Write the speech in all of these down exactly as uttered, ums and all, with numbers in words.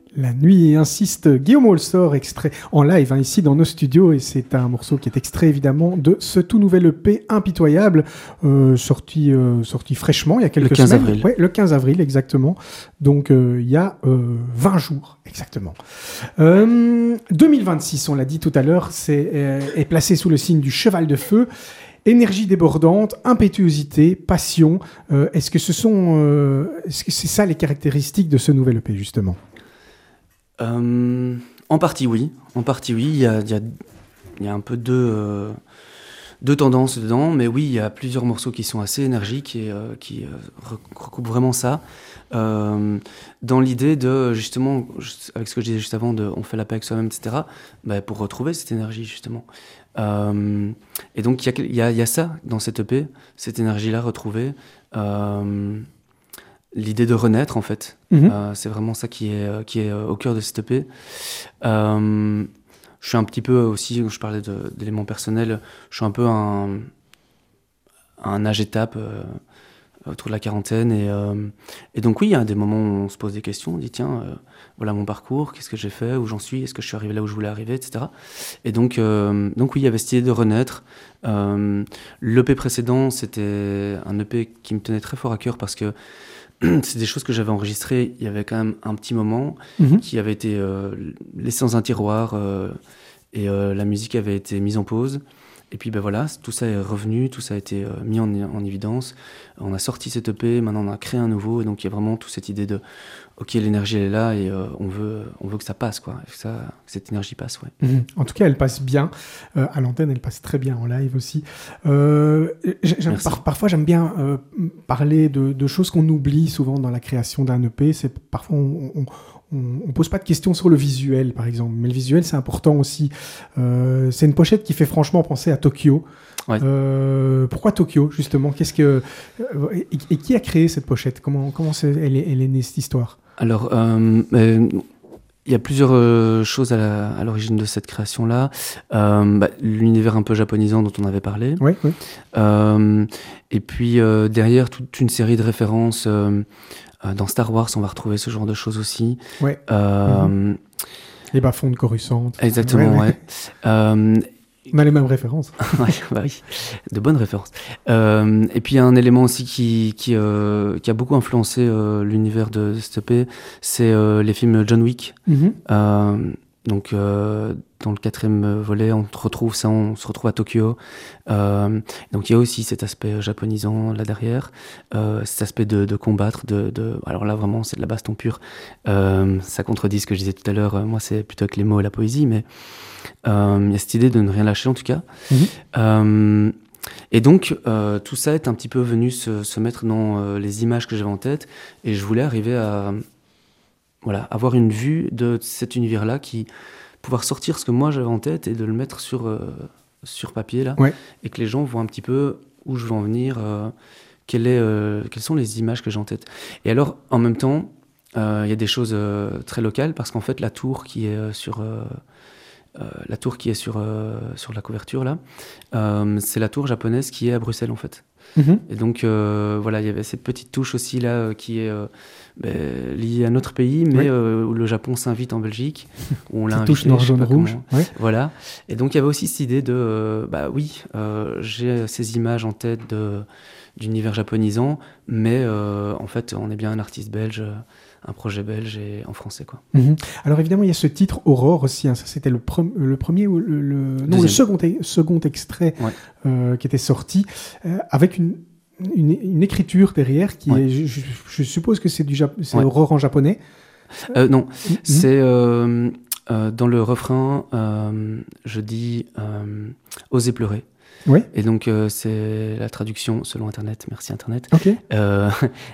La nuit insiste, Guillaume Holstor, extrait en live hein, ici dans nos studios, et c'est un morceau qui est extrait évidemment de ce tout nouvel E P Impitoyable, euh, sorti, euh, sorti fraîchement il y a quelques le quinze semaines. avril. Ouais, le quinze avril exactement, donc euh, il y a euh, vingt jours exactement. Euh, deux mille vingt-six, on l'a dit tout à l'heure, c'est, euh, est placé sous le signe du cheval de feu. Énergie débordante, impétuosité, passion, euh, est-ce que ce sont, euh, est-ce que c'est ça les caractéristiques de ce nouvel E P justement ? Euh, en partie oui, en partie oui, il y a, il y a, il y a un peu deux, euh, deux tendances dedans, mais oui, il y a plusieurs morceaux qui sont assez énergiques et euh, qui euh, recoupent vraiment ça, euh, dans l'idée de, justement, avec ce que je disais juste avant, de on fait la paix avec soi-même, et cetera, bah, pour retrouver cette énergie justement. Euh, et donc il y a, il y a, il y a ça dans cette E P, cette énergie-là retrouvée, euh, l'idée de renaître en fait, mmh. euh, c'est vraiment ça qui est, qui est au cœur de cette E P. Euh, je suis un petit peu aussi, je parlais de, d'éléments personnels, je suis un peu un, un âge étape euh, autour de la quarantaine et, euh, et donc oui, il y a des moments où on se pose des questions, on dit tiens, euh, voilà mon parcours, qu'est-ce que j'ai fait, où j'en suis, est-ce que je suis arrivé là où je voulais arriver, et cetera. Et donc, euh, donc oui, il y avait cette idée de renaître. Euh, L'E P précédent, c'était un E P qui me tenait très fort à cœur parce que c'est des choses que j'avais enregistrées il y avait quand même un petit moment, mmh. qui avait été euh, laissé dans un tiroir euh, et euh, la musique avait été mise en pause. Et puis ben voilà, tout ça est revenu, tout ça a été euh, mis en, en évidence. On a sorti cette E P, maintenant on a créé un nouveau, et donc il y a vraiment toute cette idée de ok, l'énergie elle est là et euh, on veut on veut que ça passe quoi, que, ça, que cette énergie passe, ouais. Mmh. En tout cas, elle passe bien euh, à l'antenne, elle passe très bien en live aussi. Euh, j'aime, par, parfois, j'aime bien euh, parler de, de choses qu'on oublie souvent dans la création d'un E P. C'est parfois on, on On ne pose pas de questions sur le visuel, par exemple. Mais le visuel, c'est important aussi. Euh, c'est une pochette qui fait franchement penser à Tokyo. Ouais. Euh, pourquoi Tokyo, justement ? Qu'est-ce que, euh, et, et qui a créé cette pochette ? Comment, comment c'est, elle, est, elle est née, cette histoire ? Alors, euh, euh, il y a plusieurs euh, choses à, la, à l'origine de cette création-là. Euh, bah, l'univers un peu japonisant dont on avait parlé. Oui, oui. Euh, et puis, euh, derrière, toute une série de références... Euh, Dans Star Wars, on va retrouver ce genre de choses aussi. Ouais. Euh, mmh. Les bas-fonds de Coruscant. Exactement, ouais. ouais. Euh, on a les mêmes références. ouais, bah oui, de bonnes références. Euh, et puis, il y a un élément aussi qui, qui, euh, qui a beaucoup influencé euh, l'univers de, de cette E P, c'est euh, les films John Wick. Mmh. Euh, donc, euh, dans le quatrième volet, on retrouve ça, on se retrouve à Tokyo. Euh, donc, il y a aussi cet aspect japonisant là derrière, euh, cet aspect de, de combattre. De, de, alors là, vraiment, c'est de la baston pure. Euh, ça contredit ce que je disais tout à l'heure. Moi, c'est plutôt avec les mots et la poésie, mais euh, il y a cette idée de ne rien lâcher, en tout cas. Mmh. Euh, et donc, euh, tout ça est un petit peu venu se, se mettre dans euh, les images que j'avais en tête, et je voulais arriver à... Voilà, avoir une vue de cet univers-là, qui pouvoir sortir ce que moi j'avais en tête et de le mettre sur, euh, sur papier, là, ouais. et que les gens voient un petit peu où je veux en venir, euh, quelle est, euh, quelles sont les images que j'ai en tête. Et alors, en même temps, il euh, y a des choses euh, très locales, parce qu'en fait, la tour qui est euh, sur... Euh, euh, la tour qui est sur, euh, sur la couverture, là, euh, c'est la tour japonaise qui est à Bruxelles, en fait. Mmh. Et donc, euh, voilà, il y avait cette petite touche aussi, là, euh, qui est... Euh, Ben, lié à notre pays, mais oui. euh, où le Japon s'invite en Belgique, où on l'a invité, touche noir, jaune, rouge. Ouais. Voilà. Et donc il y avait aussi cette idée de, euh, bah oui, euh, j'ai ces images en tête de, d'univers japonisant, mais euh, en fait, on est bien un artiste belge, un projet belge et en français, quoi. Mm-hmm. Alors évidemment, il y a ce titre Aurore aussi. Hein, ça, c'était le, pre- le premier ou le, le... non le second, e- second extrait ouais. euh, qui était sorti euh, avec une Une, une écriture derrière qui ouais. est, je, je suppose que c'est du Jap- c'est ouais. Aurore en japonais. Euh, non, mmh. c'est euh, euh, dans le refrain, euh, je dis euh, oser pleurer. Ouais. Et donc euh, c'est la traduction selon Internet, merci Internet, okay. euh,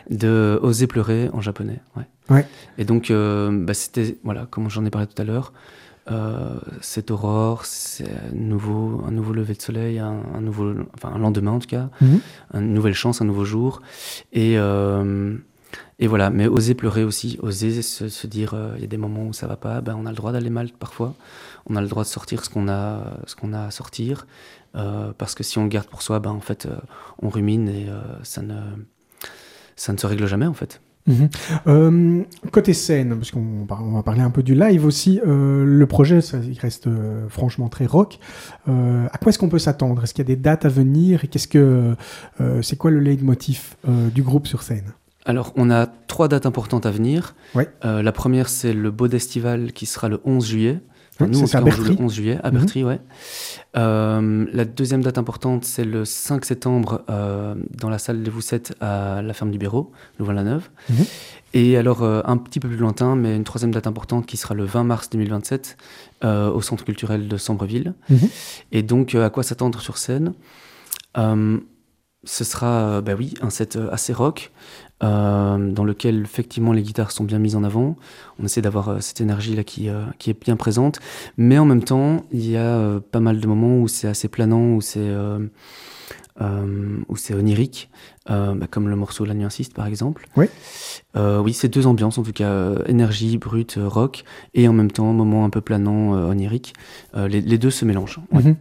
de oser pleurer en japonais. Ouais. Ouais. Et donc euh, bah, c'était voilà, comme j'en ai parlé tout à l'heure. Euh, cette aurore, c'est un nouveau, un nouveau lever de soleil, un, un nouveau, enfin un lendemain en tout cas, mm-hmm. une nouvelle chance, un nouveau jour, et euh, et voilà. Mais oser pleurer aussi, oser se, se dire, il euh, y a des moments où ça va pas, ben on a le droit d'aller mal parfois, on a le droit de sortir ce qu'on a, ce qu'on a à sortir, euh, parce que si on le garde pour soi, ben en fait, euh, on rumine et euh, ça ne, ça ne se règle jamais en fait. Mmh. Euh, côté scène, parce qu'on on va parler un peu du live aussi, euh, le projet, ça, il reste euh, franchement très rock. Euh, à quoi est-ce qu'on peut s'attendre? Est-ce qu'il y a des dates à venir? Et qu'est-ce que, euh, c'est quoi le leitmotiv euh, du groupe sur scène? Alors, on a trois dates importantes à venir. Ouais. Euh, la première, c'est le Bodestival qui sera le onze juillet. Enfin, Oui, nous, c'est en ça, tout cas, on joue Bertry. le onze juillet, à Mhm. Bertry, ouais. Euh, la deuxième date importante, c'est le cinq septembre, euh, dans la salle des Voussettes à la ferme du Béraud, Louvain-la-Neuve. Mhm. Et alors, euh, un petit peu plus lointain, mais une troisième date importante qui sera le vingt mars deux mille vingt-sept, euh, au Centre culturel de Sambreville. Mhm. Et donc, euh, à quoi s'attendre sur scène? Euh, Ce sera, euh, bah oui, un set euh, assez rock, euh, dans lequel effectivement les guitares sont bien mises en avant. On essaie d'avoir euh, cette énergie là qui, euh, qui est bien présente, mais en même temps, il y a euh, pas mal de moments où c'est assez planant, où c'est euh, euh, où c'est onirique, euh, bah, comme le morceau La Nuit Insiste par exemple. Oui. Euh, oui, c'est deux ambiances en tout cas, euh, énergie brute, euh, rock, et en même temps moment un peu planant, euh, onirique. Euh, les, les deux se mélangent. Ouais. Mhm.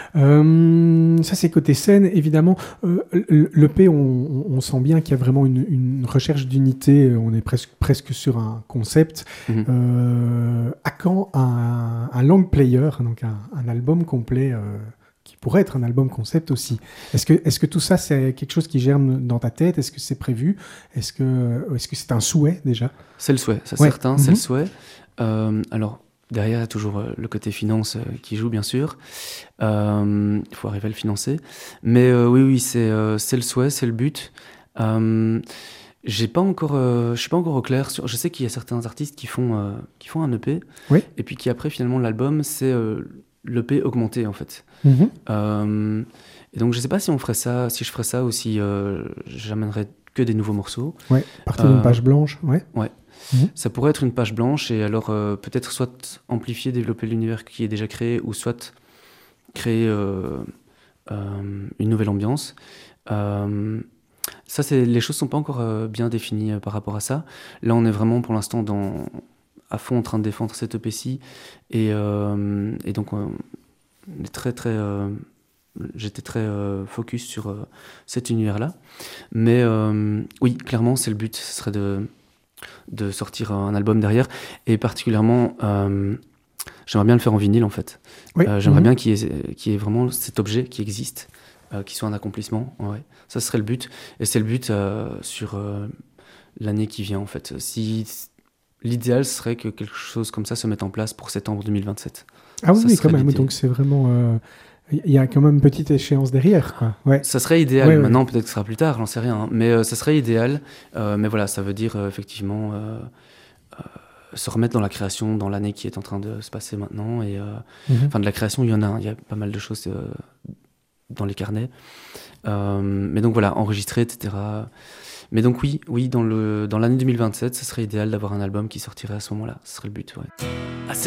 Euh, ça, c'est côté scène, évidemment. Euh, L'E P, on, on sent bien qu'il y a vraiment une, une recherche d'unité. On est presque, presque sur un concept. Mhm. Euh, à quand un, un long player, donc un, un album complet euh, qui pourrait être un album concept aussi? Est-ce que, est-ce que tout ça, c'est quelque chose qui germe dans ta tête? Est-ce que c'est prévu? Est-ce que, est-ce que c'est un souhait déjà? C'est le souhait, c'est Ouais. certain, Mhm. c'est le souhait. Euh, alors, derrière, il y a toujours euh, le côté finance euh, qui joue, bien sûr. Euh, Il faut arriver à le financer. Mais euh, oui, oui, c'est euh, c'est le souhait, c'est le but. Euh, j'ai pas encore, euh, je suis pas encore au clair sur. Je sais qu'il y a certains artistes qui font, euh, qui font un E P, Oui. et puis qui après finalement l'album, c'est euh, l'E P augmenté en fait. Mhm. Euh, et donc je sais pas si on ferait ça, si je ferais ça ou si euh, j'amènerais que des nouveaux morceaux. Ouais. Partir d'une Euh, page blanche. Ouais. Ouais. Mhm. Ça pourrait être une page blanche et alors euh, peut-être soit amplifier, développer l'univers qui est déjà créé ou soit créer euh, euh, une nouvelle ambiance. Euh, ça, c'est, les choses ne sont pas encore euh, bien définies euh, par rapport à ça. Là, on est vraiment pour l'instant dans, à fond en train de défendre cette E P ci et, euh, et donc on est très très... Euh, j'étais très euh, focus sur euh, cet univers-là. Mais euh, oui, clairement, c'est le but, ce serait de... de sortir un album derrière, et particulièrement euh, j'aimerais bien le faire en vinyle en fait. Oui. Euh, j'aimerais Mhm. bien qu'il y ait, qu'il y ait vraiment cet objet qui existe, euh, qui soit un accomplissement, ouais. Ça serait le but, et c'est le but euh, sur euh, l'année qui vient en fait. Si, l'idéal serait que quelque chose comme ça se mette en place pour septembre deux mille vingt-sept. Ah oui, Ça oui, serait quand même. l'idée. Donc c'est vraiment. euh, Il y a quand même une petite échéance derrière, quoi. Ouais. Ça serait idéal. Ouais, ouais. Maintenant, peut-être que ce sera plus tard, j'en sais rien. hein. Mais euh, ça serait idéal. Euh, mais voilà, ça veut dire euh, effectivement euh, euh, se remettre dans la création dans l'année qui est en train de se passer maintenant. Et, euh, Mhm. enfin, de la création, il y en a. hein. Il y a pas mal de choses euh, dans les carnets. Euh, mais donc voilà, enregistrer, et cetera. Mais donc oui, oui, dans le dans l'année deux mille vingt-sept, ce serait idéal d'avoir un album qui sortirait à ce moment-là. Ce serait le but, ouais.